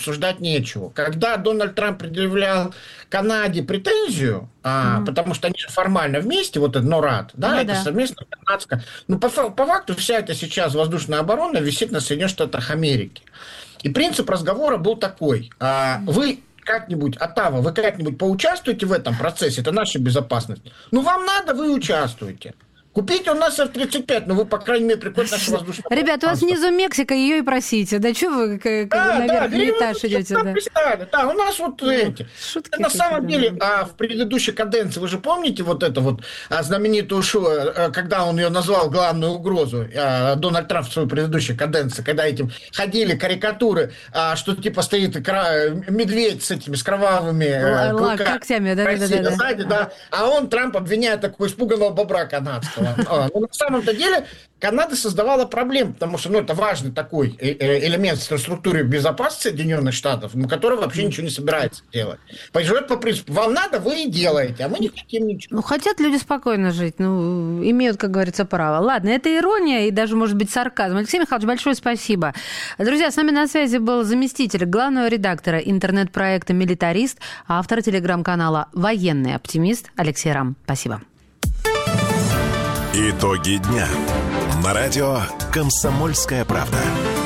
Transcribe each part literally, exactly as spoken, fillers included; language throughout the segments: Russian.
обсуждать нечего. Когда Дональд Трамп предъявлял Канаде претензию, а, mm-hmm. потому что они формально вместе, вот это НОРАД, да, ну, это да. совместно канадское. Ну, по, по факту вся эта сейчас воздушная оборона висит на Соединенных Штатах Америки. И принцип разговора был такой. А, вы как-нибудь, Оттава, вы как-нибудь поучаствуете в этом процессе, это наша безопасность. Ну, вам надо, вы участвуете. Купите у нас эф тридцать пять, но вы, по крайней мере, приходите нашу воздушную... Ребят, у вас внизу Мексика, ее и просите. Да что вы как, да, на верхний да, этаж идете? Да? да, у нас вот ну, эти. На самом да. деле, а в предыдущей каденции, вы же помните вот это вот знаменитую шоу, когда он ее назвал главную угрозу, Дональд Трамп в своей предыдущей каденции, когда этим ходили карикатуры, что типа стоит медведь с этими, с кровавыми когтями, да, да, да, сзади, да. да. А он, Трамп, обвиняет такого испуганного бобра канадского. Но на самом-то деле Канада создавала проблемы, потому что ну, это важный такой элемент в структуре безопасности Соединенных Штатов, который вообще ничего не собирается делать. Живет по принципу, вам надо, вы и делаете, а мы не хотим ничего. Ну, хотят люди спокойно жить, ну, имеют, как говорится, право. Ладно, это ирония и даже, может быть, сарказм. Алексей Михайлович, большое спасибо. Друзья, с нами на связи был заместитель главного редактора интернет-проекта «Милитарист», автор телеграм-канала «Военный оптимист» Алексей Рам. Спасибо. Итоги дня. На радио «Комсомольская правда».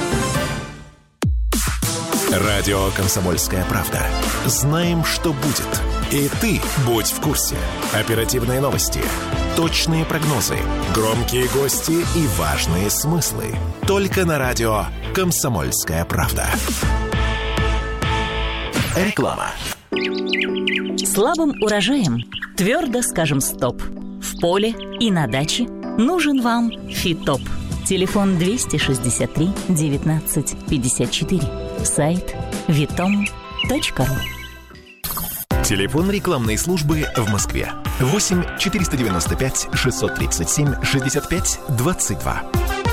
Радио «Комсомольская правда». Знаем, что будет. И ты будь в курсе. Оперативные новости, точные прогнозы, громкие гости и важные смыслы. Только на радио «Комсомольская правда». Реклама. Слабым урожаем твердо скажем «стоп». В поле и на даче нужен вам Фитоп. Телефон двести шестьдесят три девятнадцать пятьдесят четыре. Сайт витом точка ру. Телефон рекламной службы в Москве. восемь четыреста девяносто пять шестьсот тридцать семь шестьдесят пять двадцать два.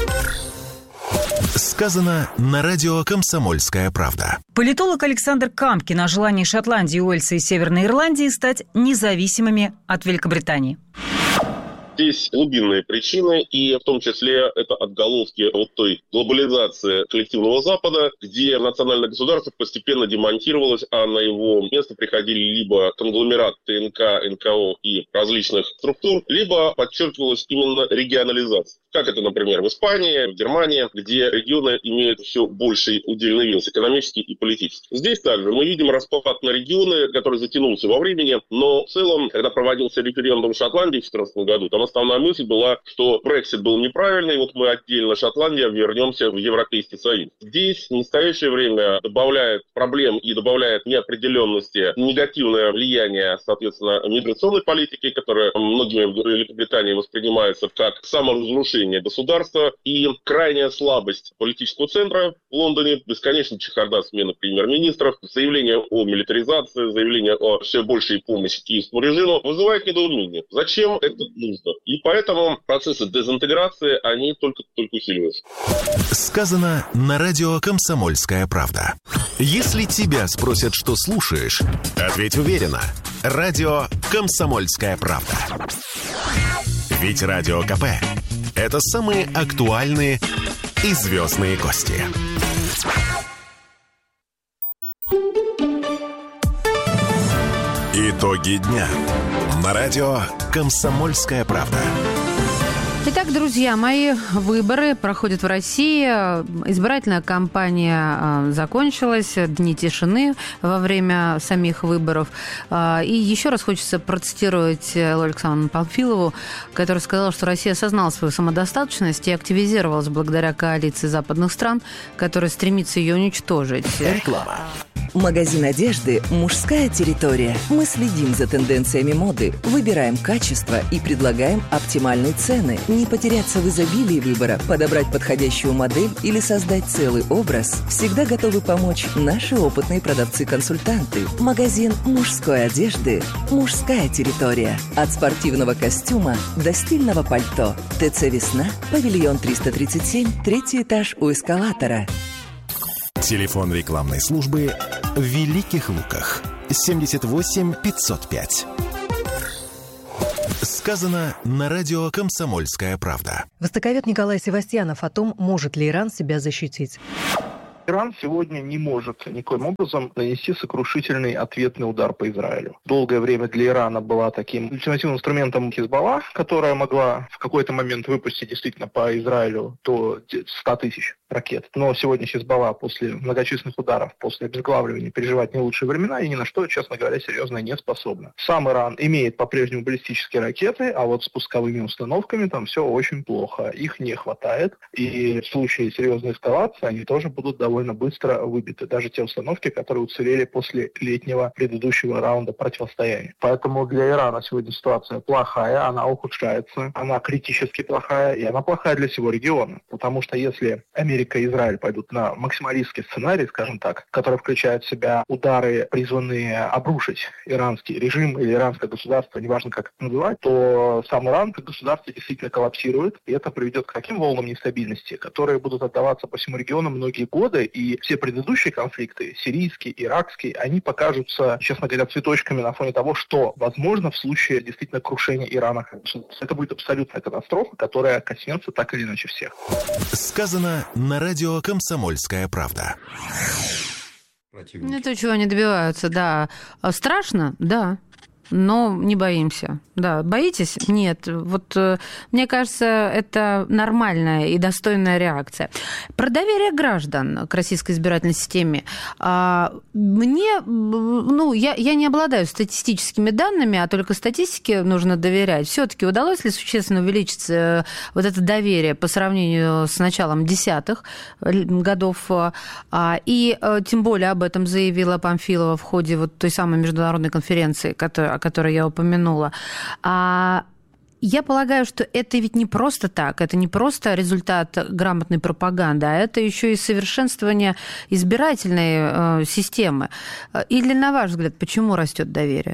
Сказано на радио «Комсомольская правда». Политолог Александр Кампкин о желании Шотландии, Уэльса и Северной Ирландии стать независимыми от Великобритании. Здесь глубинные причины, и в том числе это отголоски вот той глобализации коллективного Запада, где национальное государство постепенно демонтировалось, а на его место приходили либо конгломерат ТНК, НКО и различных структур, либо подчеркивалась именно регионализация. Как это, например, в Испании, в Германии, где регионы имеют все больший удельный вес экономический и политический. Здесь также мы видим распад на регионы, который затянулся во времени, но в целом, когда проводился референдум в Шотландии в две тысячи четырнадцатом году, там основная мысль была, что Брексит был неправильный, вот мы отдельно, Шотландия, вернемся в Европейский Союз. Здесь в настоящее время добавляет проблем и добавляет неопределенности негативное влияние, соответственно, миграционной политики, которая многими в Великобритании воспринимается как саморазрушение государства, и крайняя слабость политического центра в Лондоне, бесконечная чехарда смены премьер-министров, заявление о милитаризации, заявление о все большей помощи киевскому режиму вызывает недоумение. Зачем это нужно? И поэтому процессы дезинтеграции, они только-только усиливаются. Сказано на радио «Комсомольская правда». Если тебя спросят, что слушаешь, ответь уверенно. Радио «Комсомольская правда». Ведь Радио КП – это самые актуальные и звездные гости. Итоги дня. На радио «Комсомольская правда». Итак, друзья, мои выборы проходят в России. Избирательная кампания закончилась, дни тишины во время самих выборов. И еще раз хочется процитировать Александру Памфилову, который сказал, что Россия осознала свою самодостаточность и активизировалась благодаря коалиции западных стран, которая стремится ее уничтожить. Реклама. Магазин одежды «Мужская территория». Мы следим за тенденциями моды, выбираем качество и предлагаем оптимальные цены. Не потеряться в изобилии выбора, подобрать подходящую модель или создать целый образ. Всегда готовы помочь наши опытные продавцы-консультанты. Магазин мужской одежды «Мужская территория». От спортивного костюма до стильного пальто. ТЦ «Весна», павильон триста тридцать семь, третий этаж у эскалатора. Телефон рекламной службы в Великих Луках. семьдесят восемь пятьсот пять. Сказано на радио «Комсомольская правда». Востоковед Николай Севастьянов о том, может ли Иран себя защитить. Иран сегодня не может никоим образом нанести сокрушительный ответный удар по Израилю. Долгое время для Ирана была таким ультимативным инструментом Хизбалла, которая могла в какой-то момент выпустить действительно по Израилю до ста тысяч ракет. Но сегодня Хизбалла после многочисленных ударов, после обезглавливания переживает не лучшие времена и ни на что, честно говоря, серьезно не способна. Сам Иран имеет по-прежнему баллистические ракеты, а вот с пусковыми установками там все очень плохо. Их не хватает, и в случае серьезной эскалации они тоже будут довольно быстро выбиты. Даже те установки, которые уцелели после летнего предыдущего раунда противостояния. Поэтому для Ирана сегодня ситуация плохая, она ухудшается, она критически плохая, и она плохая для всего региона. Потому что если Америка и Израиль пойдут на максималистский сценарий, скажем так, который включает в себя удары, призванные обрушить иранский режим или иранское государство, неважно как это называть, то сам Иран как государство действительно коллапсирует, и это приведет к таким волнам нестабильности, которые будут отдаваться по всему региону многие годы, и все предыдущие конфликты, сирийский, иракский, они покажутся, честно говоря, цветочками на фоне того, что возможно в случае действительно крушения Ирана. Это будет абсолютная катастрофа, которая коснется так или иначе всех. Сказано на радио «Комсомольская правда». Это чего они добиваются, да. Страшно? Да. Но не боимся. Да, боитесь? Нет. Вот мне кажется, это нормальная и достойная реакция. Про доверие граждан к российской избирательной системе. Мне, ну, я, я не обладаю статистическими данными, а только статистике нужно доверять. Все-таки удалось ли существенно увеличить вот это доверие по сравнению с началом десятых годов? И тем более об этом заявила Памфилова в ходе вот той самой международной конференции, которая, о которой я упомянула. А я полагаю, что это ведь не просто так, это не просто результат грамотной пропаганды, а это еще и совершенствование избирательной э, системы. Или, на ваш взгляд, почему растет доверие?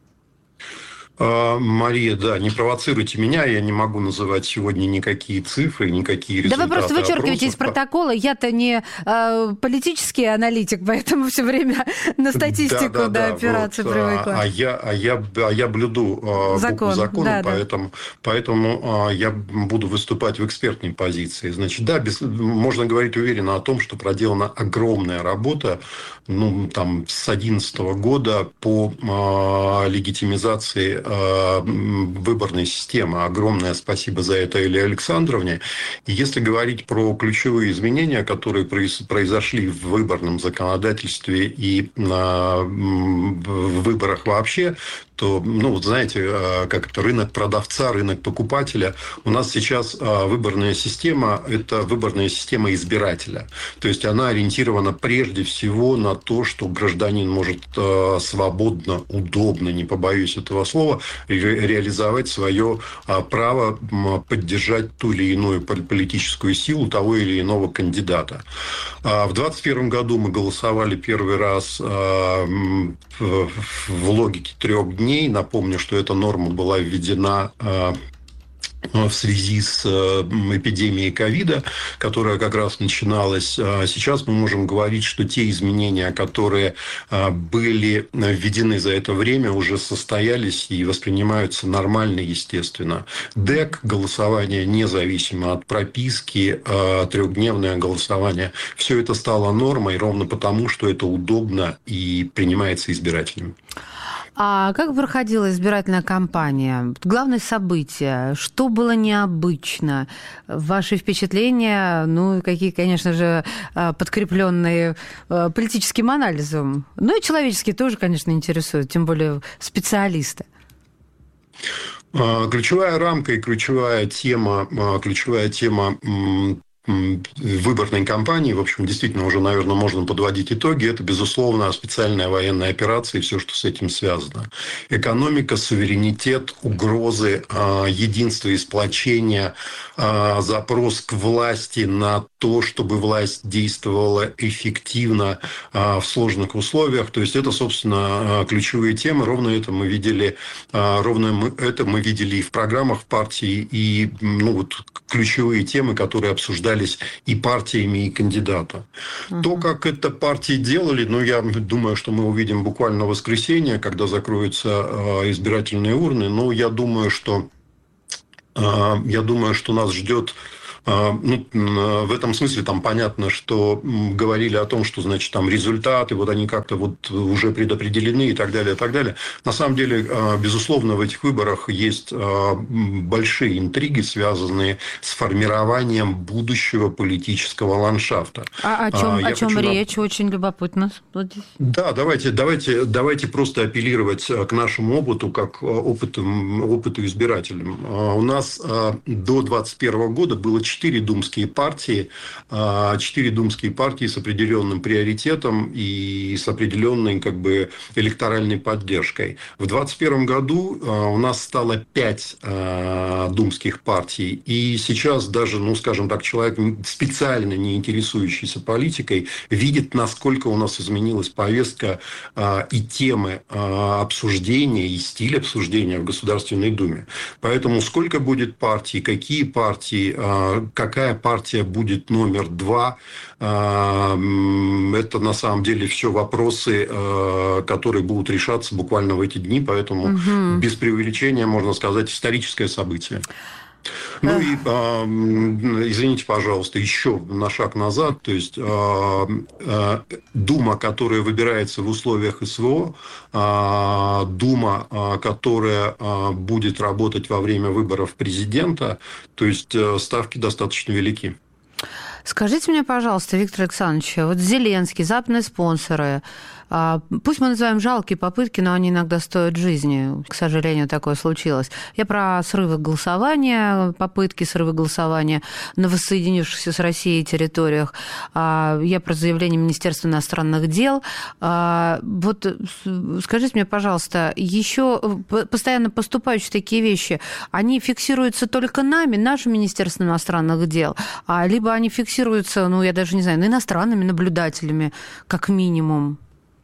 Мария, да, не провоцируйте меня, я не могу называть сегодня никакие цифры, никакие результаты. Да вы просто вычеркиваете из протокола, я-то не э, политический аналитик, поэтому все время на статистику да, да, да, опираться вот, привыкла. А я, а, я, а я блюду э, Закон, букву закона, да, поэтому, да. поэтому э, я буду выступать в экспертной позиции. Значит, да, без, можно говорить уверенно о том, что проделана огромная работа, ну, там, с две тысячи одиннадцатого года по э, легитимизации выборной системы. Огромное спасибо за это Элле Александровне. И если говорить про ключевые изменения, которые произошли в выборном законодательстве и на выборах вообще, то, ну, вот знаете, как это, рынок продавца, рынок покупателя. У нас сейчас выборная система – это выборная система избирателя. То есть, она ориентирована прежде всего на то, что гражданин может свободно, удобно, не побоюсь этого слова, ре- реализовать свое право поддержать ту или иную политическую силу того или иного кандидата. В двадцать первом году мы голосовали первый раз в логике трех дней. Напомню, что эта норма была введена в связи с эпидемией ковида, которая как раз начиналась. Сейчас мы можем говорить, что те изменения, которые были введены за это время, уже состоялись и воспринимаются нормально, естественно. ДЭК, голосование независимо от прописки, трехдневное голосование, все это стало нормой ровно потому, что это удобно и принимается избирателями. А как проходила избирательная кампания? Главное событие, что было необычно? Ваши впечатления, ну, какие, конечно же, подкрепленные политическим анализом. Ну, и человеческие тоже, конечно, интересуют, тем более специалисты. Ключевая рамка и ключевая тема, ключевая тема выборной кампании, в общем, действительно, уже, наверное, можно подводить итоги. Это, безусловно, специальная военная операция и все, что с этим связано. Экономика, суверенитет, угрозы, единство и сплочение, запрос к власти на то, чтобы власть действовала эффективно в сложных условиях. То есть, это, собственно, ключевые темы. Ровно это мы видели, ровно это мы видели и в программах партии, и, ну, вот, ключевые темы, которые обсуждались и партиями, и кандидатом. Uh-huh. То, как это партии делали, ну, я думаю, что мы увидим буквально в воскресенье, когда закроются э, избирательные урны. Но я думаю, что э, я думаю, что нас ждет Ну, в этом смысле там понятно, что говорили о том, что, значит, там результаты, вот они как-то вот уже предопределены и так далее, и так далее. На самом деле, безусловно, в этих выборах есть большие интриги, связанные с формированием будущего политического ландшафта. А о чем, Я о чем речь? Нап... Очень любопытно. Да, давайте, давайте, давайте просто апеллировать к нашему опыту, как опыту, опыту избирателям. У нас до двадцать первого года было четыре думские партии, четыре думские партии с определенным приоритетом и с определенной как бы электоральной поддержкой. В двадцать первом году у нас стало пять думских партий, и сейчас даже, ну, скажем так, человек, специально не интересующийся политикой, видит, насколько у нас изменилась повестка и темы обсуждения, и стиль обсуждения в Государственной Думе. Поэтому сколько будет партий, какие партии, какая партия будет номер два, это на самом деле все вопросы, которые будут решаться буквально в эти дни, поэтому угу. без преувеличения можно сказать историческое событие. Ну и, э, извините, пожалуйста, еще на шаг назад. То есть, э, э, Дума, которая выбирается в условиях СВО, э, Дума, э, которая э, будет работать во время выборов президента, то есть, э, ставки достаточно велики. Скажите мне, пожалуйста, Виктор Александрович, вот Зеленский, западные спонсоры, пусть мы называем жалкие попытки, но они иногда стоят жизни. К сожалению, такое случилось. Я про срывы голосования, попытки срыва голосования на воссоединившихся с Россией территориях. Я про заявление Министерства иностранных дел. Вот скажите мне, пожалуйста, еще постоянно поступающие такие вещи, они фиксируются только нами, нашим Министерством иностранных дел, либо они фиксируются, ну, я даже не знаю, иностранными наблюдателями, как минимум?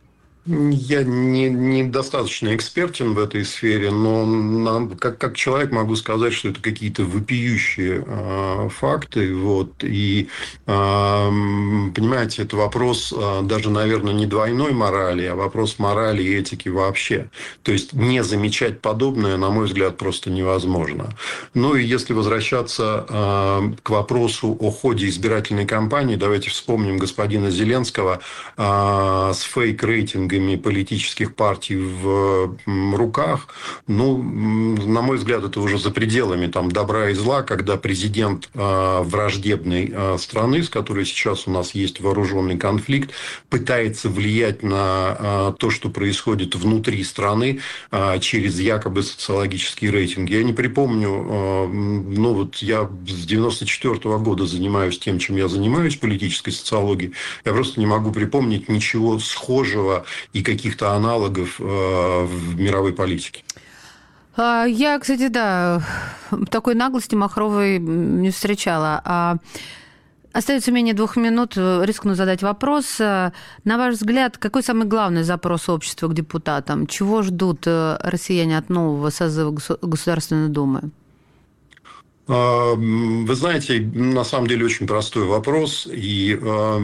Я не, недостаточно экспертен в этой сфере, но нам, как, как человек могу сказать, что это какие-то вопиющие э, факты. Вот, и, э, понимаете, это вопрос э, даже, наверное, не двойной морали, а вопрос морали и этики вообще. То есть, не замечать подобное, на мой взгляд, просто невозможно. Ну, и если возвращаться э, к вопросу о ходе избирательной кампании, давайте вспомним господина Зеленского э, с фейк-рейтингом политических партий в руках, ну, на мой взгляд, это уже за пределами там добра и зла, когда президент э, враждебной э, страны, с которой сейчас у нас есть вооруженный конфликт, пытается влиять на э, то, что происходит внутри страны э, через якобы социологические рейтинги. Я не припомню, э, ну, вот я с девяносто четвёртого года занимаюсь тем, чем я занимаюсь, политической социологией, я просто не могу припомнить ничего схожего и каких-то аналогов э, в мировой политике. Я, кстати, да, такой наглости махровой не встречала. Остается менее двух минут, рискну задать вопрос. На ваш взгляд, какой самый главный запрос общества к депутатам? Чего ждут россияне от нового созыва Государственной Думы? Вы знаете, на самом деле очень простой вопрос. И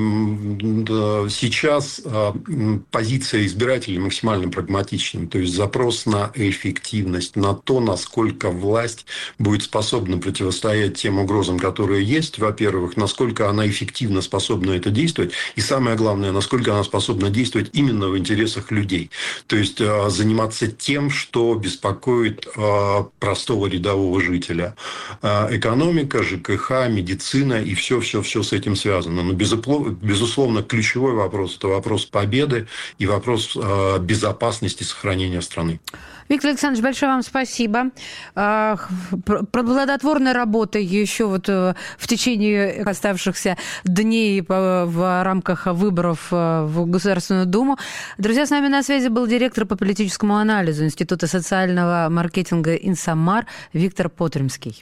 сейчас позиция избирателей максимально прагматична. То есть запрос на эффективность, на то, насколько власть будет способна противостоять тем угрозам, которые есть, во-первых, насколько она эффективно способна это действовать. И самое главное, насколько она способна действовать именно в интересах людей. То есть заниматься тем, что беспокоит простого рядового жителя. Экономика, ЖКХ, медицина и все-все-все с этим связано. Но, безусловно, ключевой вопрос – это вопрос победы и вопрос безопасности сохранения страны. Виктор Александрович, большое вам спасибо. Плодотворной работы еще вот в течение оставшихся дней в рамках выборов в Государственную Думу. Друзья, с нами на связи был директор по политическому анализу Института социального маркетинга «Инсамар» Виктор Потремский.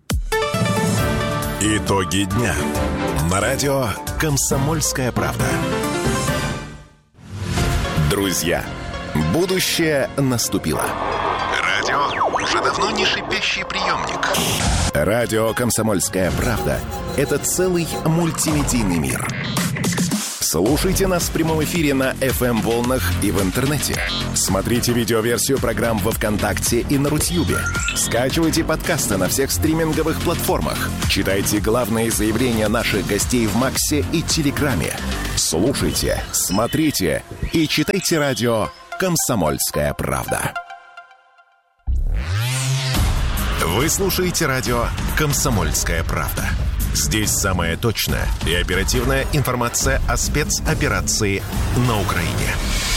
Итоги дня. На радио «Комсомольская правда». Друзья, будущее наступило. Радио уже давно не шипящий приемник. Радио «Комсомольская правда» — это целый мультимедийный мир. Слушайте нас в прямом эфире на эф эм-волнах и в интернете. Смотрите видеоверсию программ во ВКонтакте и на Рутьюбе. Скачивайте подкасты на всех стриминговых платформах. Читайте главные заявления наших гостей в Максе и Телеграме. Слушайте, смотрите и читайте радио «Комсомольская правда». Вы слушаете радио «Комсомольская правда». Здесь самая точная и оперативная информация о спецоперации на Украине.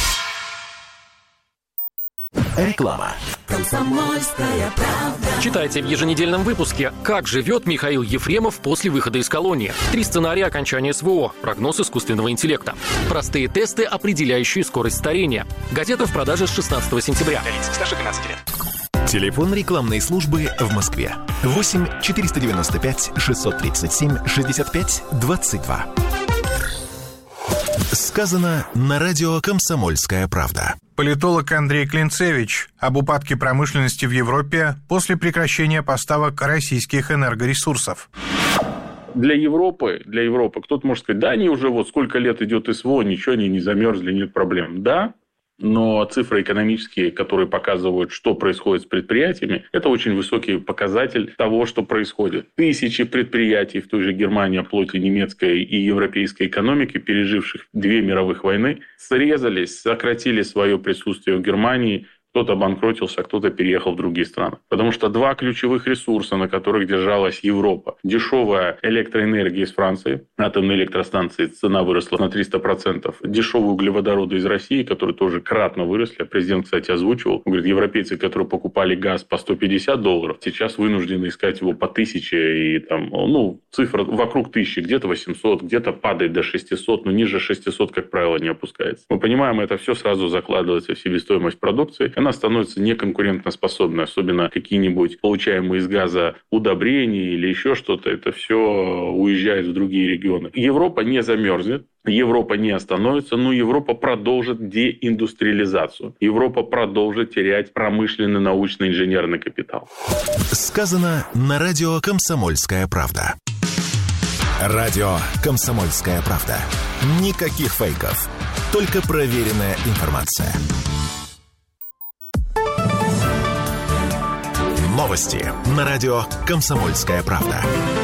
Реклама. «Комсомольская правда». Читайте в еженедельном выпуске, как живет Михаил Ефремов после выхода из колонии. Три сценария окончания эс вэ о, прогноз искусственного интеллекта. Простые тесты, определяющие скорость старения. Газета в продаже с шестнадцатого сентября. Для лиц старше двенадцати лет. Телефон рекламной службы в Москве. восемь четыреста девяносто пять шестьсот тридцать семь шестьдесят пять двадцать два. Сказано на радио «Комсомольская правда». Политолог Андрей Клинцевич об упадке промышленности в Европе после прекращения поставок российских энергоресурсов. Для Европы, для Европы кто-то может сказать, да, они уже вот сколько лет идет эс вэ о, ничего, они не замерзли, нет проблем. Да, но цифры экономические, которые показывают, что происходит с предприятиями, это очень высокий показатель того, что происходит. Тысячи предприятий в той же Германии, оплоте немецкой и европейской экономики, переживших две мировых войны, срезались, сократили свое присутствие в Германии. Кто-то обанкротился, а кто-то переехал в другие страны. Потому что два ключевых ресурса, на которых держалась Европа. Дешевая электроэнергия из Франции, атомные электростанции, цена выросла на триста процентов. Дешевые углеводороды из России, которые тоже кратно выросли. Президент, кстати, озвучивал. Он говорит, европейцы, которые покупали газ по сто пятьдесят долларов, сейчас вынуждены искать его по тысяче. И там, ну, цифра вокруг тысячи, где-то восемьсот, где-то падает до шестисот, но ниже шестисот, как правило, не опускается. Мы понимаем, это все сразу закладывается в себестоимость продукции. Она становится неконкурентоспособной, особенно какие-нибудь получаемые из газа удобрения или еще что-то. Это все уезжает в другие регионы. Европа не замерзнет, Европа не остановится, но Европа продолжит деиндустриализацию. Европа продолжит терять промышленный, научный, инженерный капитал. Сказано на радио «Комсомольская правда». Радио «Комсомольская правда». Никаких фейков, только проверенная информация. Новости на радио «Комсомольская правда».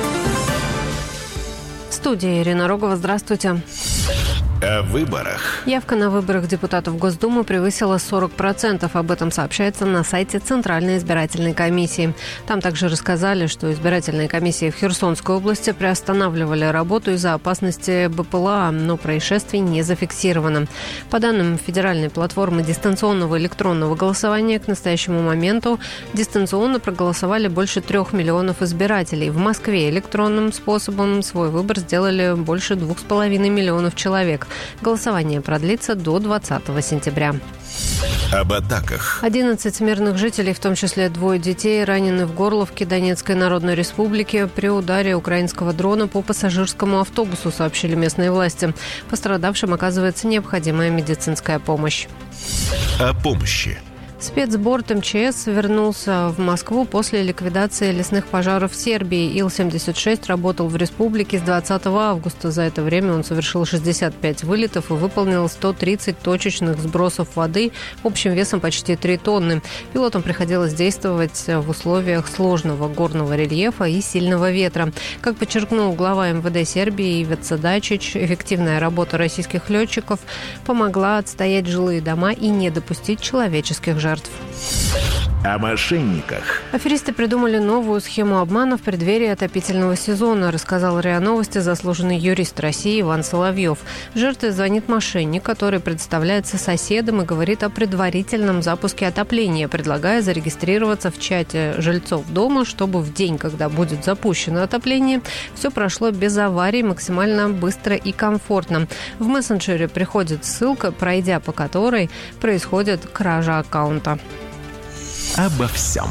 В студии Ирина Рогова. Здравствуйте. О выборах. Явка на выборах депутатов Госдумы превысила сорок процентов. Об этом сообщается на сайте Центральной избирательной комиссии. Там также рассказали, что избирательные комиссии в Херсонской области приостанавливали работу из-за опасности бэ пэ эл а, но происшествий не зафиксировано. По данным федеральной платформы дистанционного электронного голосования, к настоящему моменту дистанционно проголосовали больше трех миллионов избирателей. В Москве электронным способом свой выбор сделали больше двух с половиной миллионов человек. Голосование продлится до двадцатого сентября. Об атаках. одиннадцать мирных жителей, в том числе двое детей, ранены в Горловке Донецкой Народной Республики при ударе украинского дрона по пассажирскому автобусу, сообщили местные власти. Пострадавшим оказывается необходимая медицинская помощь. О помощи. Спецборд эм че эс вернулся в Москву после ликвидации лесных пожаров в Сербии. Ил семьдесят шесть работал в республике с двадцатого августа. За это время он совершил шестьдесят пять вылетов и выполнил сто тридцать точечных сбросов воды общим весом почти три тонны. Пилотам приходилось действовать в условиях сложного горного рельефа и сильного ветра. Как подчеркнул глава эм вэ дэ Сербии Ивица Дачич, эффективная работа российских летчиков помогла отстоять жилые дома и не допустить человеческих жертв. О мошенниках. Аферисты придумали новую схему обмана в преддверии отопительного сезона, рассказал РИА Новости заслуженный юрист России Иван Соловьев. Жертве звонит мошенник, который представляется соседом и говорит о предварительном запуске отопления, предлагая зарегистрироваться в чате жильцов дома, чтобы в день, когда будет запущено отопление, все прошло без аварий, максимально быстро и комфортно. В мессенджере приходит ссылка, пройдя по которой происходит кража аккаунта. Обо всем.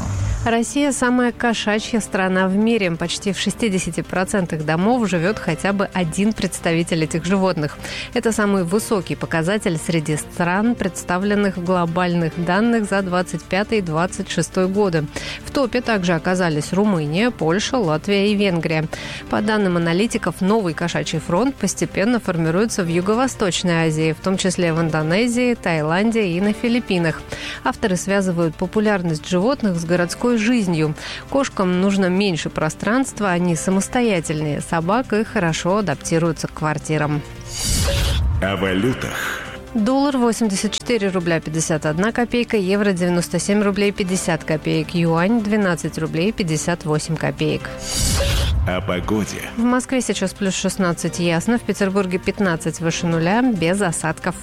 Россия – самая кошачья страна в мире. Почти в шестидесяти процентах домов живет хотя бы один представитель этих животных. Это самый высокий показатель среди стран, представленных в глобальных данных за двадцать пятый - двадцать шестой годы. В топе также оказались Румыния, Польша, Латвия и Венгрия. По данным аналитиков, новый кошачий фронт постепенно формируется в Юго-Восточной Азии, в том числе в Индонезии, Таиланде и на Филиппинах. Авторы связывают популярность животных с городской жизнью. Кошкам нужно меньше пространства, они самостоятельнее собак и хорошо адаптируются к квартирам. О валютах. Доллар восемьдесят четыре рубля пятьдесят одна копейка, евро девяносто семь рублей пятьдесят копеек, юань двенадцать рублей пятьдесят восемь копеек. О погоде. В Москве сейчас плюс шестнадцать, ясно, в Петербурге пятнадцать выше нуля, без осадков.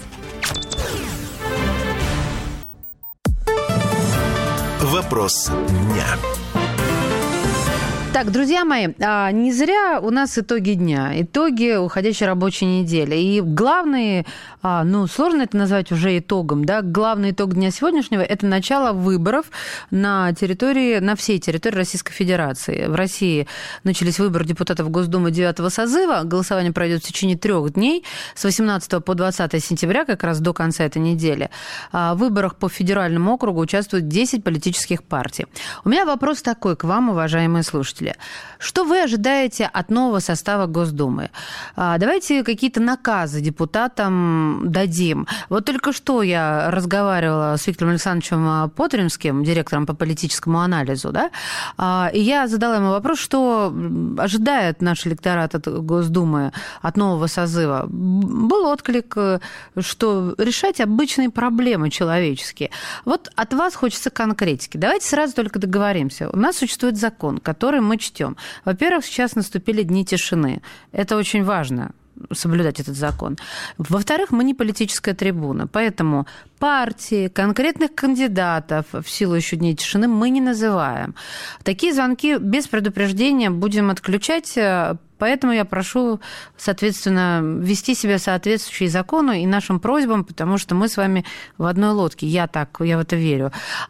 Вопрос дня. Так, друзья мои, не зря у нас итоги дня, итоги уходящей рабочей недели. И главный, ну, сложно это назвать уже итогом, да, главный итог дня сегодняшнего – это начало выборов на территории, на всей территории Российской Федерации. В России начались выборы депутатов Госдумы девятого созыва. Голосование пройдет в течение трех дней, с восемнадцатого по двадцатое сентября, как раз до конца этой недели. В выборах по федеральному округу участвуют десять политических партий. У меня вопрос такой к вам, уважаемые слушатели. Что вы ожидаете от нового состава Госдумы? Давайте какие-то наказы депутатам дадим. Вот только что я разговаривала с Виктором Александровичем Потримским, директором по политическому анализу, да, и я задала ему вопрос, что ожидает наш электорат от Госдумы, от нового созыва. Был отклик, что решать обычные проблемы человеческие. Вот от вас хочется конкретики. Давайте сразу только договоримся. У нас существует закон, который мы чтем. Во-первых, сейчас наступили дни тишины. Это очень важно, соблюдать этот закон. Во-вторых, мы не политическая трибуна, поэтому партии, конкретных кандидатов в силу еще дней тишины мы не называем. Такие звонки без предупреждения будем отключать, поэтому я прошу, соответственно, вести себя соответствующей закону и нашим просьбам, потому что мы с вами в одной лодке. Я так, я в это верю.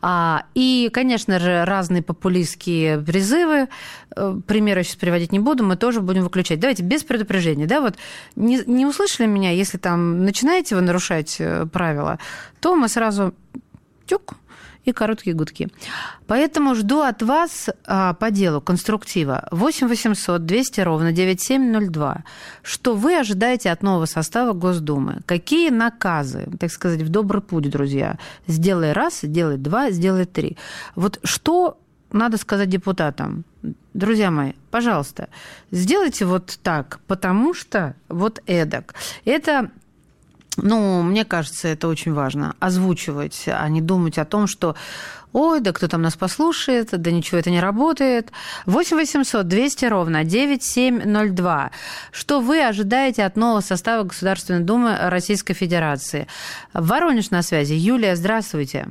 И, конечно же, разные популистские призывы, примеры сейчас приводить не буду, мы тоже будем выключать. Давайте без предупреждения. Да, вот не, не услышали меня, если там начинаете вы нарушать правила, то мы сразу тюк и короткие гудки. Поэтому жду от вас а, по делу конструктива восемь восемьсот двести ровно девяносто семь ноль два. Что вы ожидаете от нового состава Госдумы? Какие наказы, так сказать, в добрый путь, друзья? Сделай раз, сделай два, сделай три. Вот что надо сказать депутатам? Друзья мои, пожалуйста, сделайте вот так, потому что вот эдак. Это... Ну, мне кажется, это очень важно, озвучивать, а не думать о том, что ой, да кто там нас послушает, да ничего это не работает. восемь восемьсот двести ровно девяносто семь ноль два. Что вы ожидаете от нового состава Государственной Думы Российской Федерации? Воронеж на связи. Юлия, здравствуйте.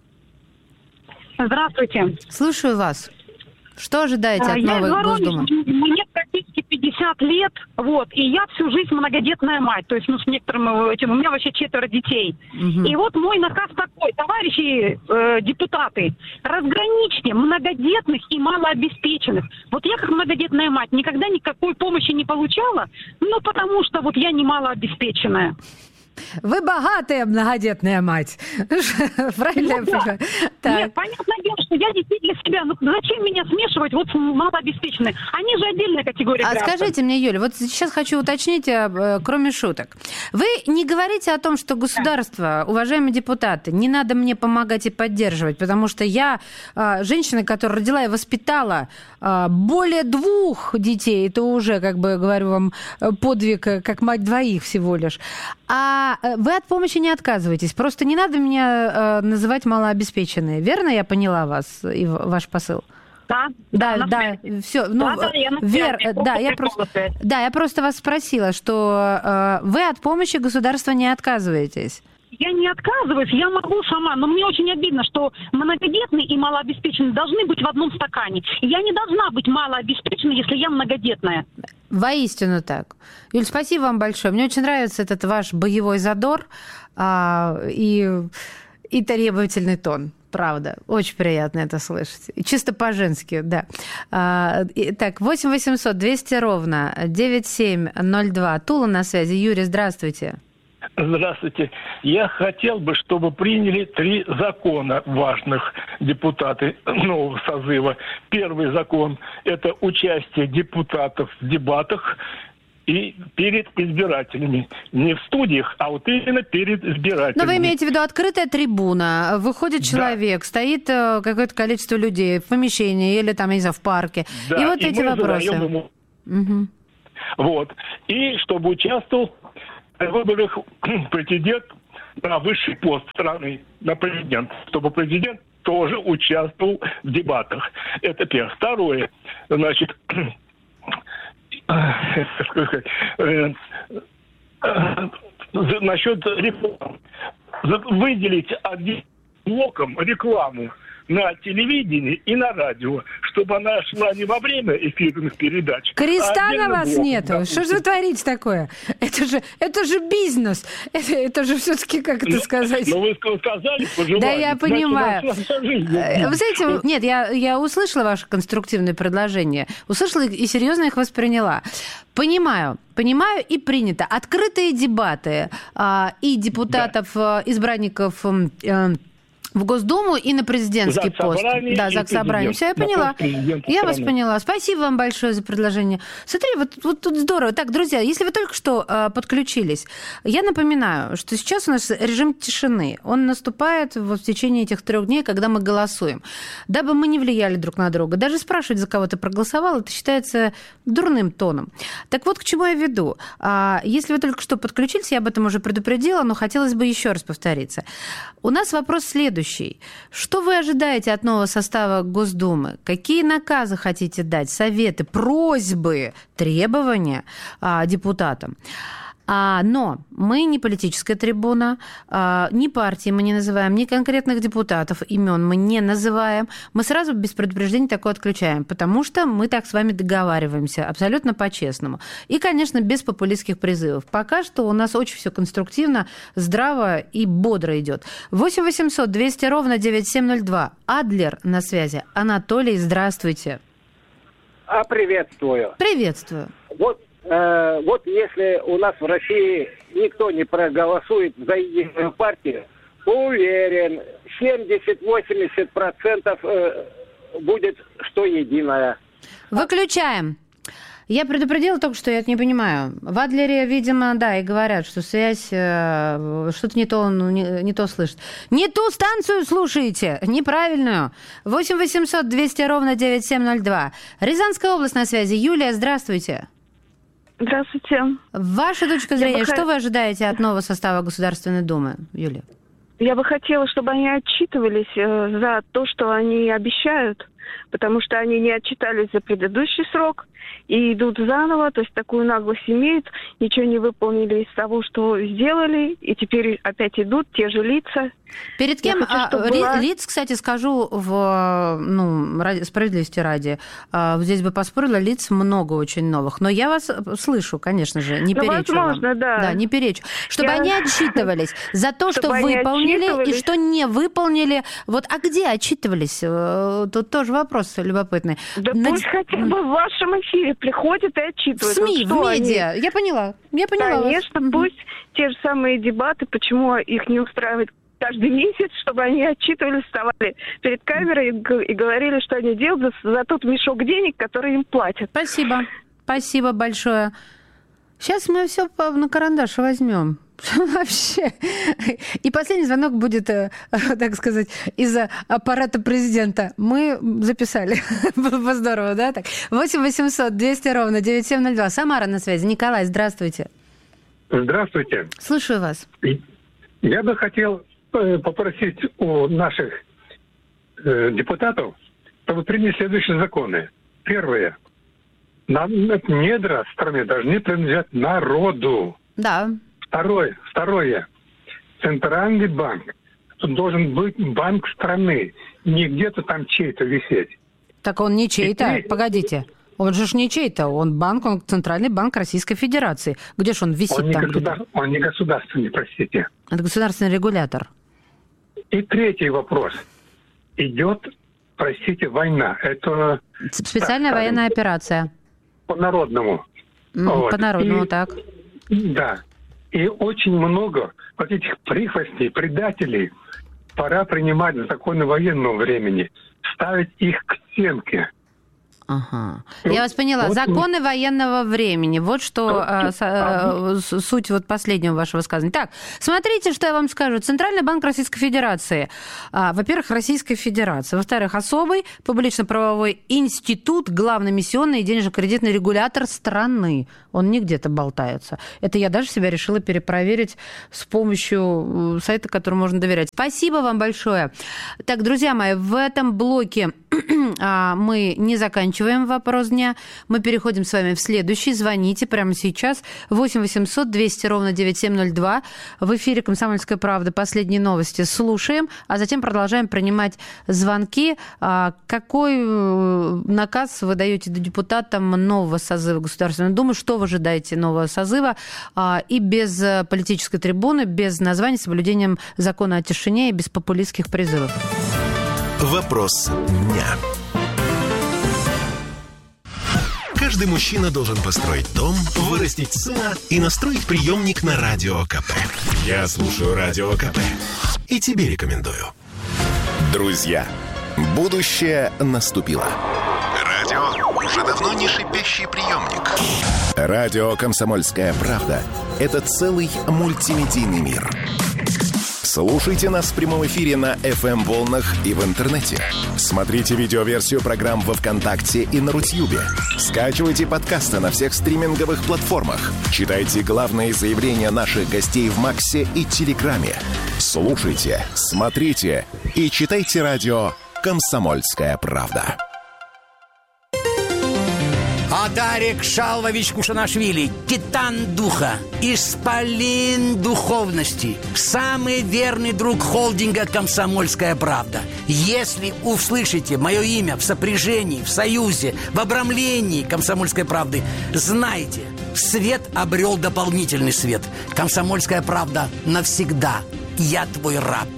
Здравствуйте. Слушаю вас. Что ожидаете от новой я Госдумы? Мне практически пятьдесят лет, вот, и я всю жизнь многодетная мать, то есть, ну, с некоторым этим, у меня вообще четверо детей. Угу. И вот мой наказ такой, товарищи э, депутаты, разграничьте многодетных и малообеспеченных. Вот я как многодетная мать никогда никакой помощи не получала, ну, потому что вот я не малообеспеченная. Вы богатая многодетная мать. Правильно я понимаю? Нет, понятное дело, что я детей для себя. Ну зачем меня смешивать вот с малообеспеченными? Они же отдельная категория А граждан. Скажите мне, Юля, вот сейчас хочу уточнить, кроме шуток. Вы не говорите о том, что государство, уважаемые депутаты, не надо мне помогать и поддерживать, потому что я женщина, которая родила и воспитала более двух детей, это уже, как бы, говорю вам, подвиг, как мать двоих всего лишь. А вы от помощи не отказываетесь. Просто не надо меня э, называть малообеспеченной. Верно я поняла вас и ваш посыл? Да, да, да, да, все. Ну, да, да, я, Вер, да, я просто, да, я просто вас спросила, что э, вы от помощи государства не отказываетесь. Я не отказываюсь, я могу сама, но мне очень обидно, что многодетные и малообеспеченные должны быть в одном стакане. Я не должна быть малообеспеченной, если я многодетная. Воистину так. Юль, спасибо вам большое. Мне очень нравится этот ваш боевой задор. А, и И требовательный тон. Правда, очень приятно это слышать. Чисто по-женски, да. Так, восемь восемьсот двести ровно девяносто семь ноль два. Тула на связи. Юрий, здравствуйте. Здравствуйте. Я хотел бы, чтобы приняли три закона важных депутаты нового созыва. Первый закон – это участие депутатов в дебатах и перед избирателями. Не в студиях, а вот именно перед избирателями. Но вы имеете в виду открытая трибуна, выходит человек, да. стоит какое-то количество людей в помещении или там, я не знаю, в парке. Да, и вот и эти вопросы. Ему... Угу. Вот. И чтобы участвовал в выборах претендент на высший пост страны, на президент. Чтобы президент тоже участвовал в дебатах. Это первое. Второе. Значит... насчет рекламы. Выделить одним блоком рекламу на телевидении и на радио, чтобы она шла не во время эфирных передач. Креста а на вас блоком, нету. да. Что же вы творите такое? Это же, это же бизнес. Это, это же все-таки, как это ну, сказать? Ну, вы сказали, пожелали. Да, я понимаю. Значит, вы знаете, нет, я, я услышала ваше конструктивное предложение. Услышала и серьезно их восприняла. Понимаю. Понимаю и принято. Открытые дебаты а, и депутатов, да. избранников... А, в Госдуму и на президентский пост. Да, Заксобрание. Все, я поняла. Я вас поняла. Спасибо вам большое за предложение. Смотри, вот, вот тут здорово. Так, друзья, если вы только что э, подключились, я напоминаю, что сейчас у нас режим тишины. Он наступает вот в течение этих трех дней, когда мы голосуем. Дабы мы не влияли друг на друга. Даже спрашивать, за кого ты проголосовал, это считается дурным тоном. Так вот, к чему я веду. А, если вы только что подключились, я об этом уже предупредила, но хотелось бы еще раз повториться. У нас вопрос следующий. Что вы ожидаете от нового состава Госдумы? Какие наказы хотите дать, советы, просьбы, требования а, депутатам? А, но мы не политическая трибуна, а, ни партии мы не называем, ни конкретных депутатов, имен мы не называем. Мы сразу без предупреждения такое отключаем, потому что мы так с вами договариваемся абсолютно по-честному. И, конечно, без популистских призывов. Пока что у нас очень все конструктивно, здраво и бодро идет. восемь восемьсот двести ровно девяносто семь ноль два. Адлер на связи. Анатолий, здравствуйте. А, приветствую. Приветствую. Вот Вот если у нас в России никто не проголосует за единую партию, уверен, семьдесят-восемьдесят процентов будет что единая. Выключаем. Я предупредила только что, я это не понимаю. В Адлере, видимо, да, и говорят, что связь, что-то не то, не, не то слышит. Не ту станцию слушаете, неправильную. восемь восемьсот двести ровно девяносто семь ноль два. Рязанская область на связи. Юлия, здравствуйте. Здравствуйте. Ваша точка зрения, бы что х... вы ожидаете от нового состава Государственной Думы, Юлия? Я бы хотела, чтобы они отчитывались э, за то, что они обещают, потому что они не отчитались за предыдущий срок и идут заново, то есть такую наглость имеют, ничего не выполнили из того, что сделали, и теперь опять идут те же лица. Перед кем? Хочу, а, была... Лиц, кстати, скажу, в, ну, ради, справедливости ради, здесь бы поспорила, лиц много очень новых. Но я вас слышу, конечно же, не ну, перечу возможно, вам. Да. Да, не перечу. Чтобы я... они отчитывались за то, что Чтобы выполнили и что не выполнили. Вот, а где отчитывались? Тут тоже вопрос любопытный. Да На... пусть хотя бы в вашем эфире приходят и отчитываются. В СМИ, вот в медиа. Они... Я поняла. Я поняла Конечно, вас. Пусть те же самые дебаты, почему их не устраивает каждый месяц, чтобы они отчитывались, вставали перед камерой и говорили, что они делают за, за тот мешок денег, который им платят. Спасибо. Спасибо большое. Сейчас мы все на карандаш возьмем. Вообще. И последний звонок будет, так сказать, из аппарата президента. Мы записали. Было бы здорово, да? Так. восемь восемьсот двести ровно девяносто семь ноль два. Самара на связи. Николай, здравствуйте. Здравствуйте. Слушаю вас. Я бы хотел попросить у наших э, депутатов, чтобы приняли следующие законы. Первое. Нам недра страны должны принадлежать народу. Да. Второе. Второе. Центральный банк. Тут должен быть банк страны. Не где-то там чей-то висеть. Так он не чей-то. И... Погодите. Он же ж не чей-то. Он банк, он Центральный банк Российской Федерации. Где ж он висит он там? Не государ... Он не государственный, простите. Это государственный регулятор. И третий вопрос. Идет, простите, война. Это... Специальная так, военная операция. По-народному. Вот. По-народному, и, так. Да. И очень много вот этих прихвостней, предателей пора принимать в законы военного времени, ставить их к стенке. Ага. Я вас поняла. Вот законы мы... военного времени. Вот что а, а, суть вот последнего вашего высказывания. Так, смотрите, что я вам скажу. Центральный банк Российской Федерации. А, во-первых, Российская Федерация. Во-вторых, особый публично-правовой институт, главный миссионный и денежно-кредитный регулятор страны. Он не где-то болтается. Это я даже себя решила перепроверить с помощью сайта, которому можно доверять. Спасибо вам большое. Так, друзья мои, в этом блоке мы не заканчиваем вопрос дня. Мы переходим с вами в следующий. Звоните прямо сейчас. восемь восемьсот двести ровно девяносто семь ноль два. В эфире «Комсомольская правда». Последние новости слушаем, а затем продолжаем принимать звонки. Какой наказ вы даете депутатам нового созыва Государственной Думы? Что вы ожидаете нового созыва? И без политической трибуны, без названий, с соблюдением закона о тишине и без популистских призывов. Вопрос дня. Каждый мужчина должен построить дом, вырастить сына и настроить приемник на Радио КП. Я слушаю Радио КП и тебе рекомендую. Друзья, будущее наступило. Радио уже давно не шипящий приемник. Радио «Комсомольская правда» — это целый мультимедийный мир. Слушайте нас в прямом эфире на эф эм-волнах и в интернете. Смотрите видеоверсию программ во ВКонтакте и на Рутьюбе. Скачивайте подкасты на всех стриминговых платформах. Читайте главные заявления наших гостей в Максе и Телеграме. Слушайте, смотрите и читайте радио «Комсомольская правда». Адарик Шалвович Кушанашвили, титан духа, исполин духовности, самый верный друг холдинга «Комсомольская правда». Если услышите мое имя в сопряжении, в союзе, в обрамлении «Комсомольской правды», знайте, свет обрел дополнительный свет. «Комсомольская правда» навсегда. Я твой раб.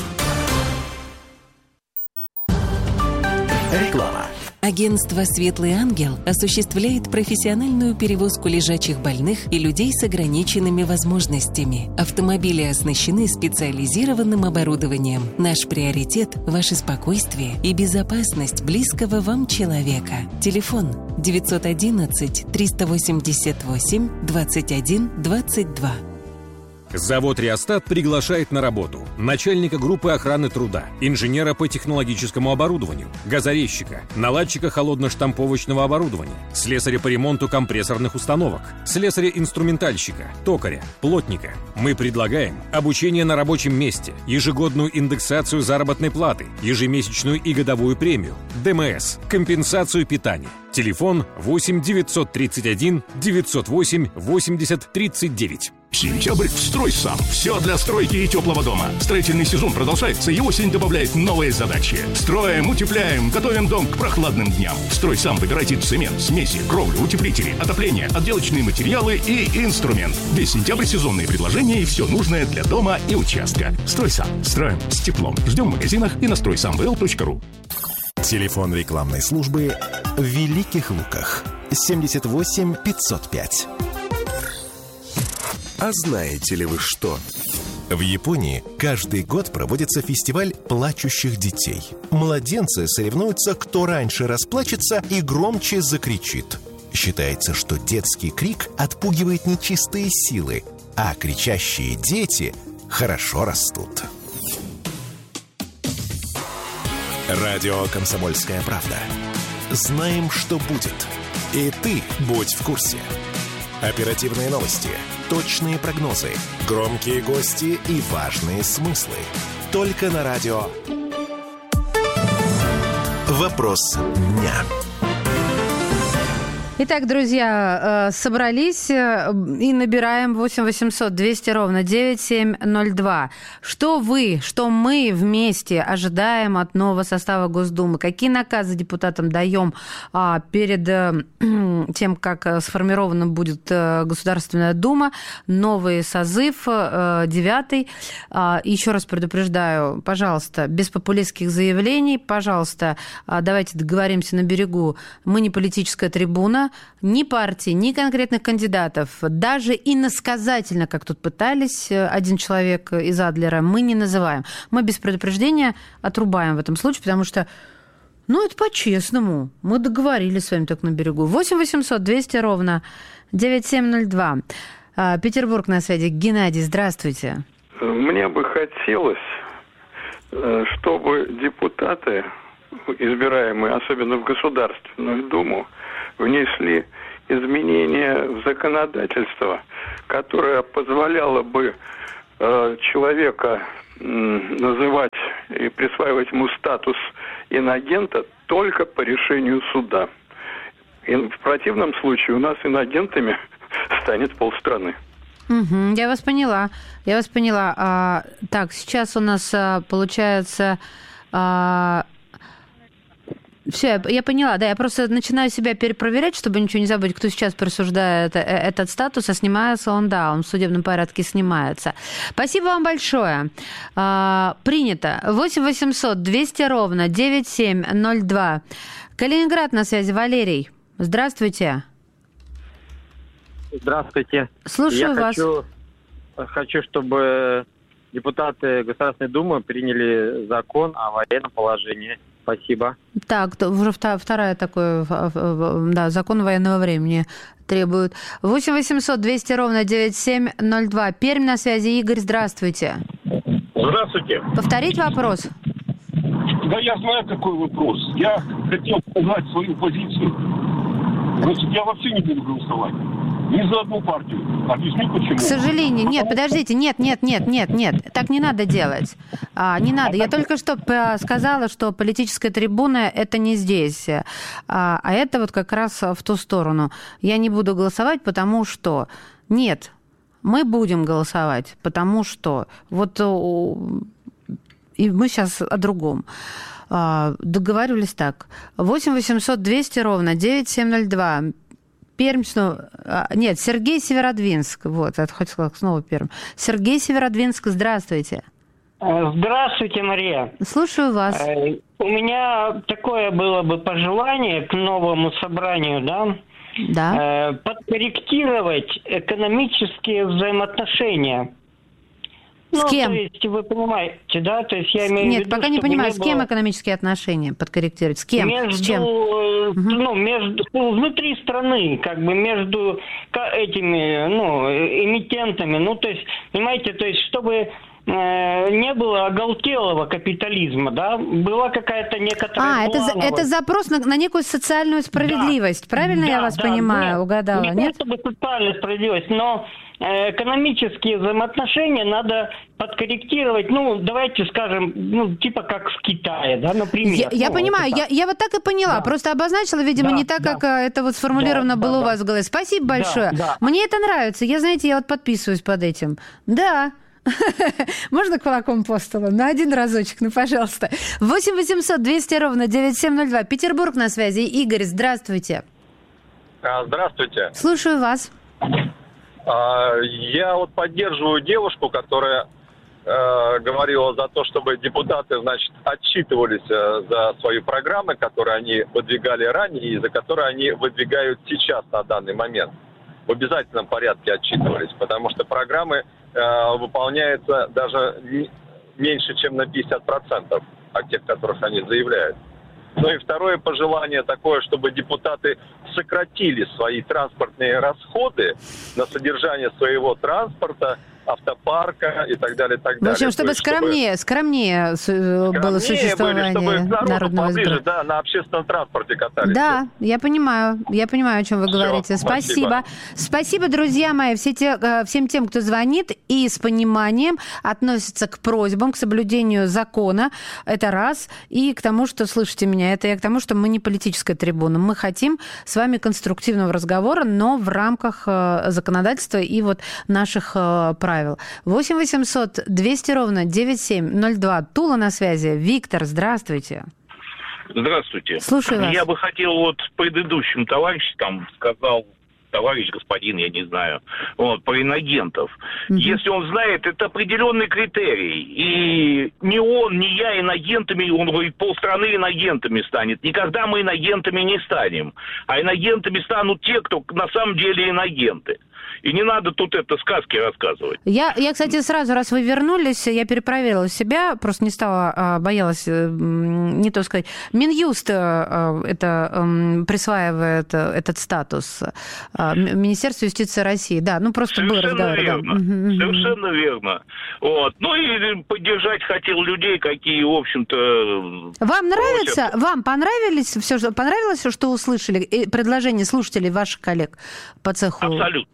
Реклама. Агентство «Светлый ангел» осуществляет профессиональную перевозку лежачих больных и людей с ограниченными возможностями. Автомобили оснащены специализированным оборудованием. Наш приоритет – ваше спокойствие и безопасность близкого вам человека. Телефон девятьсот одиннадцать триста восемьдесят восемь двадцать один двадцать два. Завод «Реостат» приглашает на работу начальника группы охраны труда, инженера по технологическому оборудованию, газорезчика, наладчика холодно-штамповочного оборудования, слесаря по ремонту компрессорных установок, слесаря-инструментальщика, токаря, плотника. Мы предлагаем обучение на рабочем месте, ежегодную индексацию заработной платы, ежемесячную и годовую премию, ДМС, компенсацию питания. Телефон восемь девятьсот тридцать один девятьсот восемь восемьдесят тридцать девять. Сентябрь в «Стройсам». Все для стройки и теплого дома. Строительный сезон продолжается, и осень добавляет новые задачи. Строим, утепляем, готовим дом к прохладным дням. «Стройсам» выбирайте цемент, смеси, кровлю, утеплители, отопление, отделочные материалы и инструмент. Весь сентябрь сезонные предложения и все нужное для дома и участка. «Стройсам». Строим с теплом. Ждем в магазинах и на стройсам вэ эл точка ру. Телефон рекламной службы в Великих Луках. семьдесят восемь пятьсот пять. А знаете ли вы что? В Японии каждый год проводится фестиваль плачущих детей. Младенцы соревнуются, кто раньше расплачется и громче закричит. Считается, что детский крик отпугивает нечистые силы, а кричащие дети хорошо растут. Радио «Комсомольская правда». Знаем, что будет. И ты будь в курсе. Оперативные новости, точные прогнозы, громкие гости и важные смыслы. Только на радио «Вопрос дня». Итак, друзья, собрались и набираем восемь восемьсот двести ровно девяносто семь ноль два. Что вы, что мы вместе ожидаем от нового состава Госдумы? Какие наказы депутатам даем а, перед а, тем, как сформирована будет а, Государственная Дума, новый созыв, а, девятый. А, еще раз предупреждаю, пожалуйста, без популистских заявлений, пожалуйста, а, давайте договоримся на берегу. Мы не политическая трибуна, ни партии, ни конкретных кандидатов, даже иносказательно, как тут пытались один человек из Адлера, мы не называем. Мы без предупреждения отрубаем в этом случае, потому что, ну, это по-честному. Мы договорились с вами так на берегу. восемь восемьсот двести ровно девяносто семь ноль два. Петербург на связи. Геннадий, здравствуйте. Мне бы хотелось, чтобы депутаты, избираемые, особенно в Государственную Думу, внесли изменения в законодательство, которое позволяло бы э, человека э, называть и присваивать ему статус инагента только по решению суда. И в противном случае у нас инагентами станет полстраны. Угу, я вас поняла. Я вас поняла. А, так, сейчас у нас а, получается... А... Все, я, я поняла, да, я просто начинаю себя перепроверять, чтобы ничего не забыть, кто сейчас присуждает этот статус, а снимается он, да, он в судебном порядке снимается. Спасибо вам большое. А, принято. восемь восемьсот двести ровно девяносто семь ноль два. Калининград на связи. Валерий, здравствуйте. Здравствуйте. Слушаю я вас. Хочу, хочу, чтобы депутаты Государственной Думы приняли закон о военном положении. Спасибо. Так, уже вторая такой, да, закон военного времени требует. восемь восемьсот двести ровно девяносто семь ноль два. Пермь на связи. Игорь, здравствуйте. Здравствуйте. Повторить вопрос? Да, я знаю, какой вопрос. Я хотел узнать свою позицию. Значит, я вообще не буду голосовать. Ни за одну партию. Объясню, почему. К сожалению. Нет, подождите. Нет, нет, нет, нет, нет. Так не надо делать. А, не надо. Я только что сказала, что политическая трибуна – это не здесь. А, а это вот как раз в ту сторону. Я не буду голосовать, потому что... Нет, мы будем голосовать, потому что... Вот и мы сейчас о другом. А, договаривались так. восемь восемьсот двести ровно девяносто семь ноль два. Пермь, нет, Сергей Северодвинск. Вот, это хоть снова Пермь. Сергей Северодвинск, здравствуйте. Здравствуйте, Мария. Слушаю вас. У меня такое было бы пожелание к новому собранию, да? Да. Подкорректировать экономические взаимоотношения. С ну, кем? То есть, вы понимаете, да? То есть я имею Нет, в виду, пока не понимаю, не с кем было... экономические отношения подкорректировать? С кем? Между, с чем? Ну, между, ну, внутри страны, как бы между этими, ну, эмитентами. Ну, то есть, понимаете, то есть, чтобы не было оголтелого капитализма, да, была какая-то некоторая... А, это, это запрос на, на некую социальную справедливость, да. Правильно да, я вас да, понимаю, нет, угадала? Не нет? то чтобы социальная справедливость, но экономические взаимоотношения надо подкорректировать, ну, давайте скажем, ну, типа как в Китае, да, например. Я, я ну, понимаю, я, я вот так и поняла, да. Просто обозначила, видимо, да, не так, да. как это вот сформулировано да, было да, у вас да. в голове. Спасибо большое. Да, да. Мне это нравится, я, знаете, я вот подписываюсь под этим. Да. Можно кулаком по столу? На один разочек, ну, пожалуйста. восемь восемьсот двести ровно девяносто семь ноль два. Петербург на связи. Игорь, здравствуйте. Здравствуйте. Слушаю вас. Я вот поддерживаю девушку, которая э, говорила за то, чтобы депутаты, значит, отчитывались за свои программы, которые они выдвигали ранее и за которые они выдвигают сейчас на данный момент. В обязательном порядке отчитывались, потому что программы э, выполняются даже не, меньше, чем на пятьдесят процентов от тех, которых они заявляют. Ну и второе пожелание такое, чтобы депутаты сократили свои транспортные расходы на содержание своего транспорта, автопарка и так далее, и так далее. В общем, чтобы есть, скромнее, чтобы... скромнее, скромнее было существование были, чтобы к народного поближе, избирателя. да, на общественном транспорте катались. Да, я понимаю, я понимаю, о чем вы Всё, говорите. Спасибо. спасибо. Спасибо, друзья мои, все те, всем тем, кто звонит и с пониманием относится к просьбам, к соблюдению закона. Это раз. И к тому, что, слышите меня, это я к тому, что мы не политическая трибуна. Мы хотим с вами конструктивного разговора, но в рамках законодательства и вот наших правил. восемь восемьсот двести ровно девяносто семь ноль два. Тула на связи. Виктор, здравствуйте. Здравствуйте. Слушаю вас. Я бы хотел вот предыдущим товарищам, там сказал товарищ, господин, я не знаю, вот, про инагентов. Mm-hmm. Если он знает, это определенный критерий. И ни он, ни я инагентами, он говорит, полстраны инагентами станет. Никогда мы инагентами не станем. А инагентами станут те, кто на самом деле инагенты. И не надо тут это сказки рассказывать. Я, я, кстати, сразу, раз вы вернулись, я перепроверила себя, просто не стала, боялась, не то сказать. Минюст это присваивает этот статус. Министерство юстиции России, да, ну просто был разговор. Верно. Да. Совершенно верно. Вот. Ну и поддержать хотел людей, какие, в общем-то... Вам нравится, просят. Вам понравились все, что понравилось все, что услышали, предложения слушателей, ваших коллег по цеху? Абсолютно.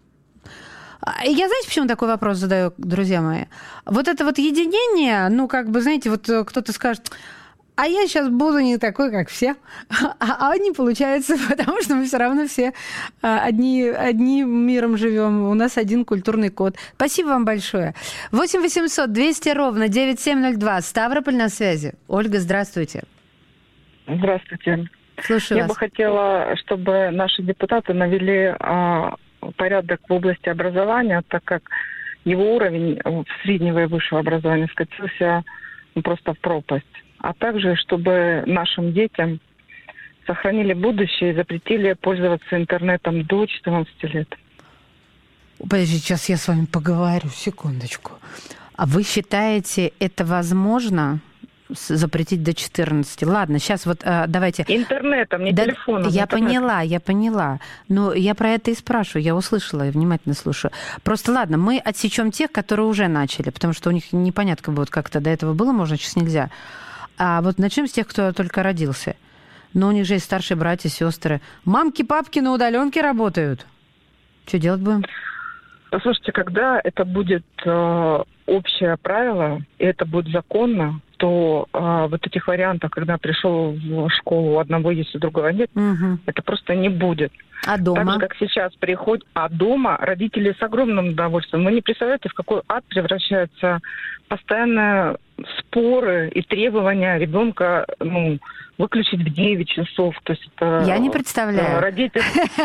Я, знаете, почему такой вопрос задаю, друзья мои? Вот это вот единение, ну, как бы, знаете, вот кто-то скажет, а я сейчас буду не такой, как все, а, а не получается, потому что мы все равно все одни, одним миром живем, у нас один культурный код. Спасибо вам большое. восемь восемьсот двести ровно девяносто семь ноль два. Ставрополь на связи. Ольга, здравствуйте. Здравствуйте. Слушаю Я вас. бы хотела, чтобы наши депутаты навели а, порядок в области образования, так как его уровень среднего и высшего образования скатился ну, просто в пропасть. А также, чтобы нашим детям сохранили будущее и запретили пользоваться интернетом до четырнадцати лет. Подождите, сейчас я с вами поговорю, секундочку. А вы считаете, это возможно? Запретить до четырнадцати. Ладно, сейчас вот э, давайте... Интернетом, не да, телефоном. Я интернетом. поняла, я поняла. Но я про это и спрашиваю, я услышала и внимательно слушаю. Просто ладно, мы отсечем тех, которые уже начали, потому что у них непонятно будет как-то. До этого было можно, сейчас нельзя. А вот начнем с тех, кто только родился. Но у них же есть старшие братья, сестры. Мамки, папки на удаленке работают. Что делать будем? Послушайте, когда это будет э, общее правило, и это будет законно, то э, вот этих вариантов, когда пришел в школу, у одного есть, у другого нет, угу. это просто не будет. А дома? Так же, как сейчас приходят, а дома родители с огромным удовольствием. Вы не представляете, в какой ад превращаются постоянно споры и требования ребенка, ну, выключить в девять часов. То есть это... Я не представляю. Родители...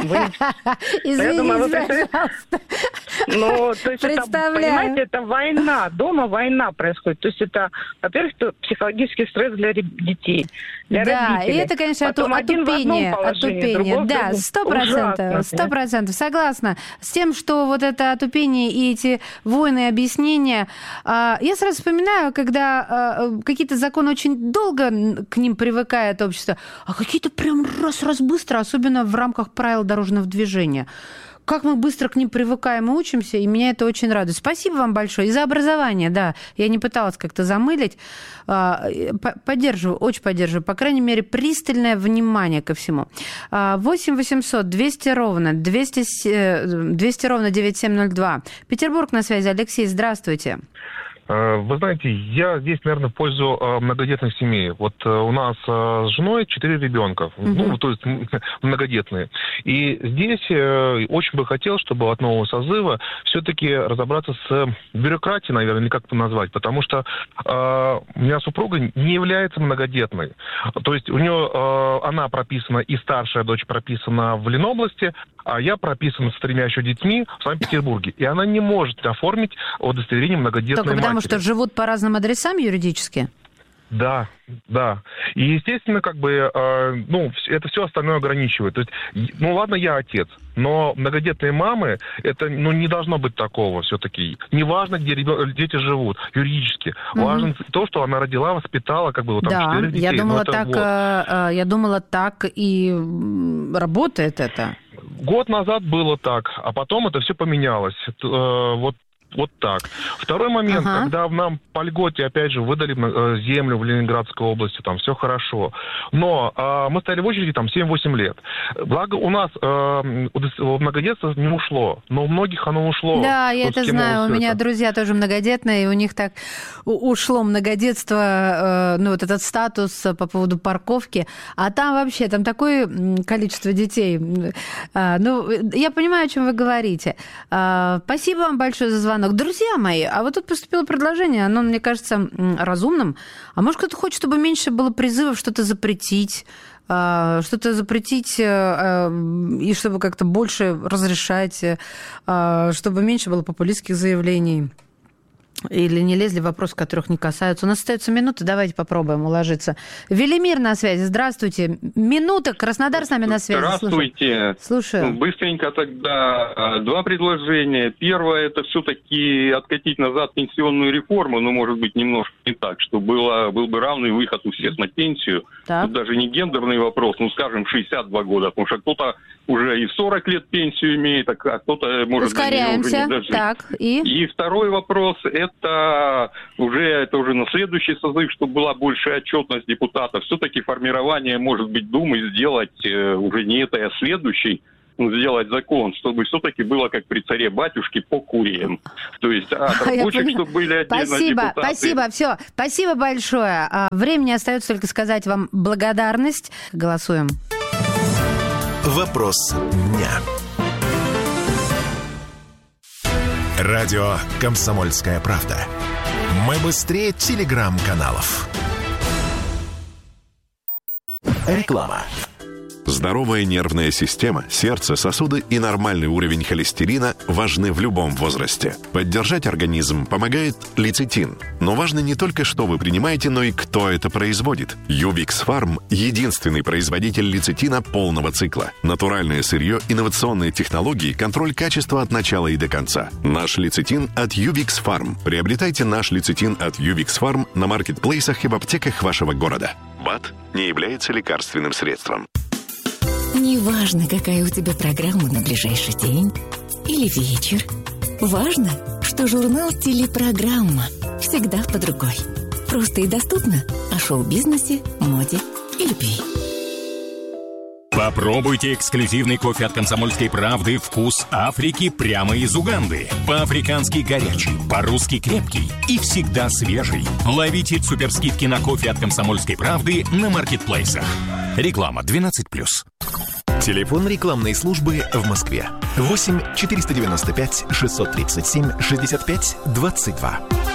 Извините, пожалуйста. Ну, то есть это, понимаете, это война. Дома война происходит. То есть это, во-первых, это психологический стресс для детей, для да, родителей. И это, конечно, Потом отупение. отупение. Да, сто процентов. Сто процентов. Согласна с тем, что вот это отупение и эти войны и объяснения. Я сразу вспоминаю, когда какие-то законы очень долго к ним привыкает общество, а какие-то прям раз-раз быстро, особенно в рамках правил дорожного движения. Как мы быстро к ним привыкаем и учимся, и меня это очень радует. Спасибо вам большое. И за образование, да. Я не пыталась как-то замылить. Поддерживаю, очень поддерживаю. По крайней мере, пристальное внимание ко всему. восемь восемьсот двести ровно двести, двести ровно девяносто семь ноль два. Петербург на связи. Алексей, здравствуйте. Вы знаете, я здесь, наверное, в пользу многодетных семей. Вот у нас с женой четыре ребенка, угу. ну, то есть многодетные. И здесь очень бы хотел, чтобы от нового созыва все-таки разобраться с бюрократией, наверное, или как это назвать, потому что э, у меня супруга не является многодетной. То есть у нее э, она прописана, и старшая дочь прописана в Ленобласти, а я прописан с тремя еще детьми в Санкт-Петербурге. И она не может оформить удостоверение многодетной Только потому, матери. Что живут по разным адресам юридически? Да, да. И, естественно, как бы, э, ну, это все остальное ограничивает. То есть, ну, ладно, я отец, но многодетные мамы, это, ну, не должно быть такого все-таки. Не важно, где ребен... дети живут юридически. Mm-hmm. Важно то, что она родила, воспитала, как бы, вот там, да, четыре детей. я думала, так, вот. я думала, так и работает это. Год назад было так, а потом это все поменялось. Вот Вот так. Второй момент, ага. когда нам по льготе, опять же, выдали э, землю в Ленинградской области, там все хорошо. Но э, мы стояли в очереди там семь-восемь лет. Благо у нас э, многодетство не ушло, но у многих оно ушло. Да, я это знаю. У меня это. друзья тоже многодетные, и у них так ушло многодетство, э, ну вот этот статус по поводу парковки. А там вообще, там такое количество детей. Э, ну, я понимаю, о чем вы говорите. Э, спасибо вам большое за звонок. Друзья мои, а вот тут поступило предложение, оно, мне кажется, разумным. А может, кто-то хочет, чтобы меньше было призывов что-то запретить, что-то запретить, и чтобы как-то больше разрешать, чтобы меньше было популистских заявлений? Или не лезли в вопросы, которых не касаются. У нас остается минута, давайте попробуем уложиться. Велимир на связи, здравствуйте. Минута, Краснодар с нами на связи. Здравствуйте. Слушаю. Быстренько тогда два предложения. Первое, это все-таки откатить назад пенсионную реформу, но, может быть, немножко не так, чтобы было, был бы равный выход у всех на пенсию. Так. Тут даже не гендерный вопрос, ну, скажем, шестьдесят два года, потому что кто-то уже и в сорок лет пенсию имеет, а кто-то, может, ускоряемся. Уже не так, и? И второй вопрос, это уже, это уже на следующий созыв, чтобы была большая отчетность депутатов. Все-таки формирование, может быть, Думы сделать э, уже не этой, а следующей, ну, сделать закон, чтобы все-таки было как при царе-батюшке по куриям. То есть от рабочих, чтобы были отдельно спасибо, депутаты. Спасибо, все. Спасибо большое. Времени остается только сказать вам благодарность. Голосуем. Вопрос дня. Радио «Комсомольская правда». Мы быстрее телеграм-каналов. Реклама. Здоровая нервная система, сердце, сосуды и нормальный уровень холестерина важны в любом возрасте. Поддержать организм помогает лецитин. Но важно не только, что вы принимаете, но и кто это производит. Ювикс Фарм – единственный производитель лецитина полного цикла. Натуральное сырье, инновационные технологии, контроль качества от начала и до конца. Наш лецитин от Ювикс Фарм. Приобретайте наш лецитин от Ювикс Фарм на маркетплейсах и в аптеках вашего города. БАД не является лекарственным средством. Неважно, какая у тебя программа на ближайший день или вечер. Важно, что журнал «Телепрограмма» всегда под рукой. Просто и доступно о шоу-бизнесе, моде и любви. Попробуйте эксклюзивный кофе от «Комсомольской правды» «Вкус Африки» прямо из Уганды. По-африкански горячий, по-русски крепкий и всегда свежий. Ловите суперскидки на кофе от «Комсомольской правды» на маркетплейсах. Реклама двенадцать плюс. Телефон рекламной службы в Москве. восемь четыреста девяносто пять шестьсот тридцать семь шестьдесят пять двадцать два.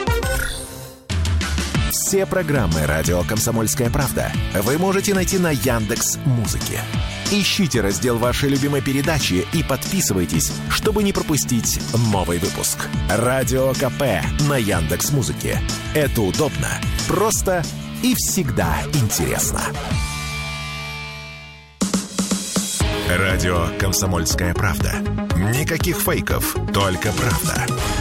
Все программы «Радио Комсомольская правда» вы можете найти на Яндекс.Музыке. Ищите раздел вашей любимой передачи и подписывайтесь, чтобы не пропустить новый выпуск. Радио КП на Яндекс.Музыке. Это удобно, просто и всегда интересно. Радио «Комсомольская правда». Никаких фейков, только правда.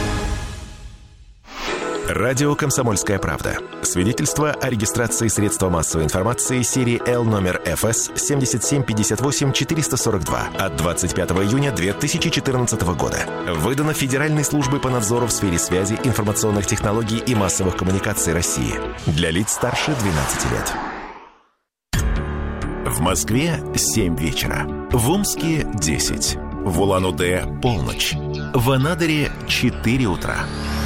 Радио «Комсомольская правда». Свидетельство о регистрации средства массовой информации серии Л номер эф эс семь семь пять восемь четыре сорок два от двадцать пятого июня две тысячи четырнадцатого года. Выдано Федеральной службой по надзору в сфере связи, информационных технологий и массовых коммуникаций России. Для лиц старше двенадцати лет. В Москве семь вечера. В Омске десять. В Улан-Удэ полночь. В Анадыре четыре утра.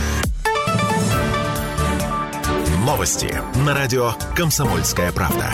Новости на радио «Комсомольская правда».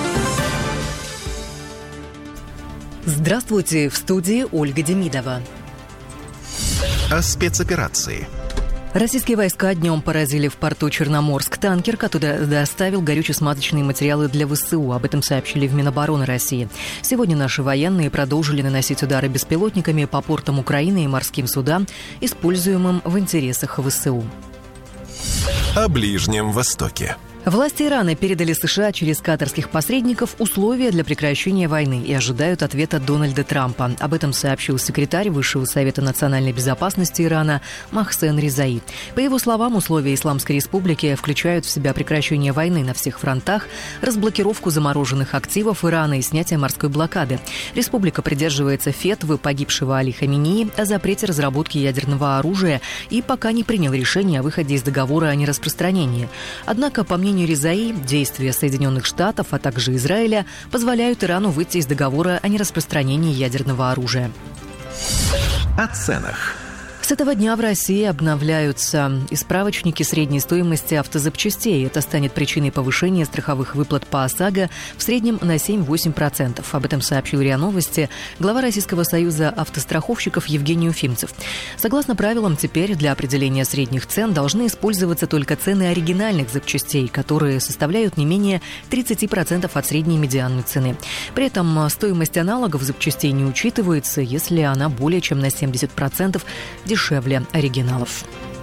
Здравствуйте, в студии Ольга Демидова. О спецоперации. Российские войска днем поразили в порту Черноморск танкер, который доставил горюче-смазочные материалы для ВСУ. Об этом сообщили в Минобороны России. Сегодня наши военные продолжили наносить удары беспилотниками по портам Украины и морским судам, используемым в интересах ВСУ. О Ближнем Востоке. Власти Ирана передали США через катарских посредников условия для прекращения войны и ожидают ответа Дональда Трампа. Об этом сообщил секретарь Высшего совета национальной безопасности Ирана Мохсен Резаи. По его словам, условия Исламской Республики включают в себя прекращение войны на всех фронтах, разблокировку замороженных активов Ирана и снятие морской блокады. Республика придерживается фетвы погибшего Али Хаминеи о запрете разработки ядерного оружия и пока не принял решение о выходе из договора о нераспространении. Однако, по мнению Резаи, действия Соединенных Штатов, а также Израиля позволяют Ирану выйти из договора о нераспространении ядерного оружия. О ценах. С этого дня в России обновляются и справочники средней стоимости автозапчастей. Это станет причиной повышения страховых выплат по ОСАГО в среднем на семь-восемь процентов. Об этом сообщил РИА Новости глава Российского союза автостраховщиков Евгений Уфимцев. Согласно правилам, теперь для определения средних цен должны использоваться только цены оригинальных запчастей, которые составляют не менее тридцать процентов от средней медианной цены. При этом стоимость аналогов запчастей не учитывается, если она более чем на семьдесят процентов дешевле. дешевле оригиналов.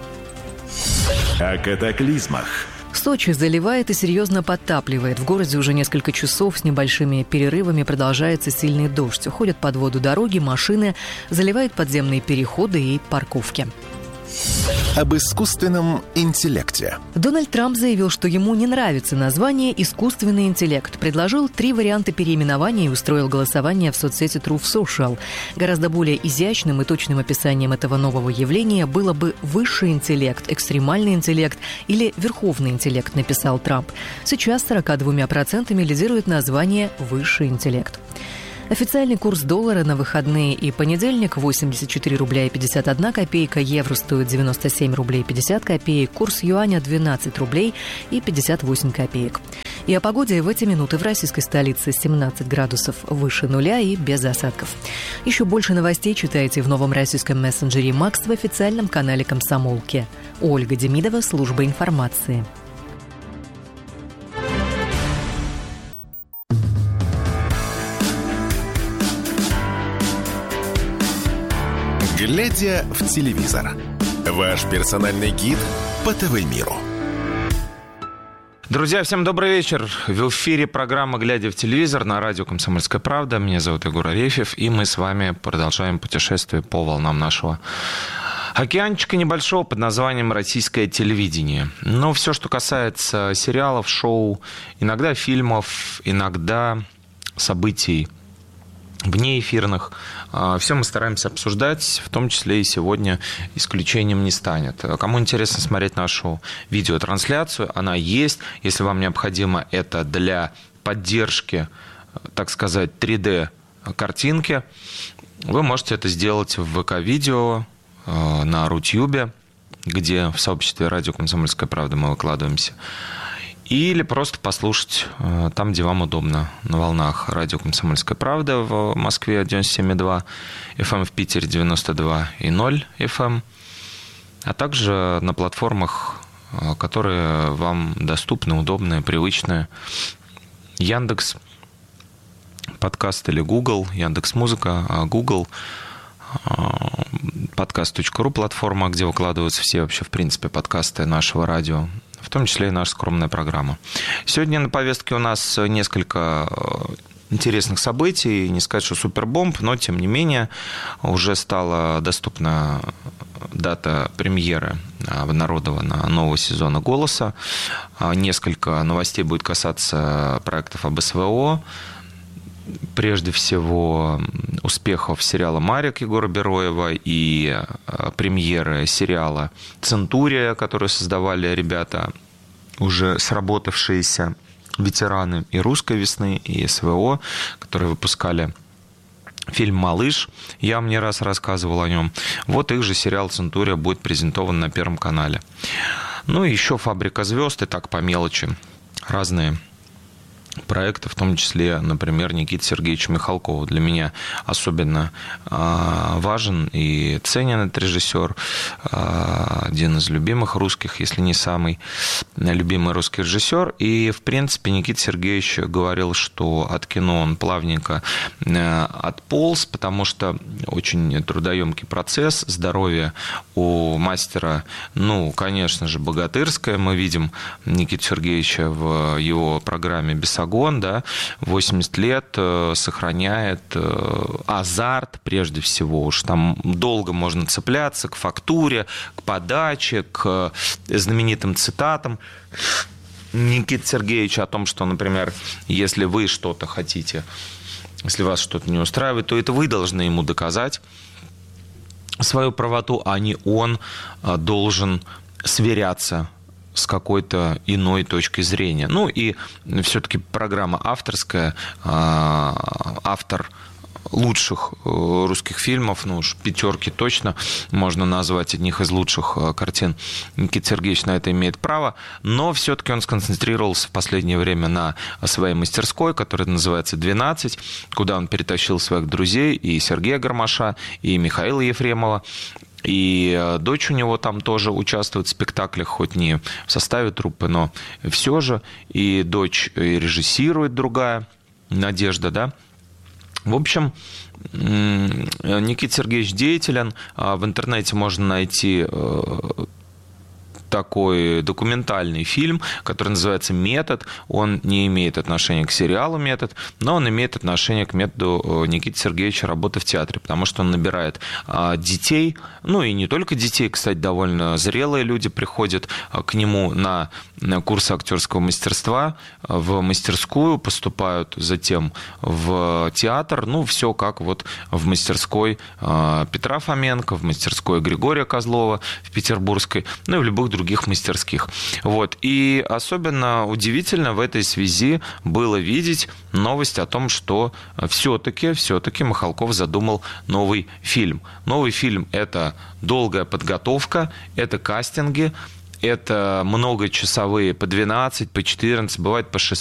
О катаклизмах. Сочи заливает и серьезно подтапливает. В городе уже несколько часов с небольшими перерывами продолжается сильный дождь. Уходят под воду дороги, машины, заливают подземные переходы и парковки. Об искусственном интеллекте. Дональд Трамп заявил, что ему не нравится название «искусственный интеллект». Предложил три варианта переименования и устроил голосование в соцсети Truth Social. Гораздо более изящным и точным описанием этого нового явления было бы «высший интеллект», «экстремальный интеллект» или «верховный интеллект», написал Трамп. Сейчас сорок два процента лидирует название «высший интеллект». Официальный курс доллара на выходные и понедельник – восемьдесят четыре рубля и пятьдесят одна копейка, евро стоит девяносто семь рублей пятьдесят копеек, курс юаня – двенадцать рублей и пятьдесят восемь копеек. И о погоде в эти минуты в российской столице семнадцать градусов выше нуля и без осадков. Еще больше новостей читайте в новом российском мессенджере «Макс» в официальном канале «Комсомолки». Ольга Демидова, служба информации. Глядя в телевизор. Ваш персональный гид по ТВ-миру. Друзья, всем добрый вечер. В эфире программа «Глядя в телевизор» на радио «Комсомольская правда». Меня зовут Егор Арефьев, и мы с вами продолжаем путешествие по волнам нашего океанчика небольшого под названием «Российское телевидение». Но все, что касается сериалов, шоу, иногда фильмов, иногда событий внеэфирных, все мы стараемся обсуждать, в том числе и сегодня исключением не станет. Кому интересно смотреть нашу видеотрансляцию, она есть. Если вам необходимо это для поддержки, так сказать, три дэ-картинки, вы можете это сделать в ВК-видео, на Рутюбе, где в сообществе радио «Комсомольская правда» мы выкладываемся. Или просто послушать там, где вам удобно, на волнах радио «Комсомольская правда» в Москве девяносто семь и два эф эм, в Питере девяносто два и ноль эф эм, а также на платформах, которые вам доступны, удобны, привычны. Яндекс подкаст или Google, Яндекс.Музыка, Google подкаст точка ру платформа, где выкладываются все вообще, в принципе, подкасты нашего радио, в том числе и наша скромная программа. Сегодня на повестке у нас несколько интересных событий. Не сказать, что супербомб, но, тем не менее, уже стала доступна дата премьеры обнародована нового сезона «Голоса». Несколько новостей будет касаться проектов об эс вэ о. Прежде всего, успехов сериала «Марик» Егора Бероева и премьеры сериала «Центурия», который создавали ребята, уже сработавшиеся ветераны и «Русской весны», и эс вэ о, которые выпускали фильм «Малыш». Я вам не раз рассказывал о нем. Вот их же сериал «Центурия» будет презентован на Первом канале. Ну и еще «Фабрика звезд», и так по мелочи разные проекты, в том числе, например, Никиты Сергеевича Михалкова. Для меня особенно важен и ценен этот режиссер, один из любимых русских, если не самый любимый русский режиссер. И, в принципе, Никита Сергеевич говорил, что от кино он плавненько отполз, потому что очень трудоемкий процесс, здоровье у мастера, ну, конечно же, богатырское. Мы видим Никиту Сергеевича в его программе «Бесогон», да, восемьдесят лет, сохраняет азарт, прежде всего. Уж там долго можно цепляться к фактуре, к подаче, к знаменитым цитатам Никиты Сергеевича о том, что, например, если вы что-то хотите, если вас что-то не устраивает, то это вы должны ему доказать свою правоту, а не он должен сверяться с какой-то иной точкой зрения. Ну и все-таки программа авторская, автор лучших русских фильмов, ну уж пятерки точно можно назвать, одних из лучших картин. Никита Сергеевич на это имеет право, но все-таки он сконцентрировался в последнее время на своей мастерской, которая называется «двенадцать», куда он перетащил своих друзей, и Сергея Гармаша, и Михаила Ефремова. И дочь у него там тоже участвует в спектаклях, хоть не в составе труппы, но все же. И дочь и режиссирует другая, Надежда, да. В общем, Никита Сергеевич деятелен. В интернете можно найти такой документальный фильм, который называется «Метод». Он не имеет отношения к сериалу «Метод», но он имеет отношение к методу Никиты Сергеевича работы в театре, потому что он набирает детей, ну и не только детей, кстати, довольно зрелые люди приходят к нему на курсы актерского мастерства, в мастерскую, поступают затем в театр, ну, все как вот в мастерской Петра Фоменко, в мастерской Григория Козлова в Петербургской, ну и в любых других мастерских. Вот. И особенно удивительно в этой связи было видеть новость о том, что все-таки, все-таки Михалков задумал новый фильм. Новый фильм – это долгая подготовка, это кастинги, это многочасовые по двенадцать, по четырнадцать, бывает по шестнадцать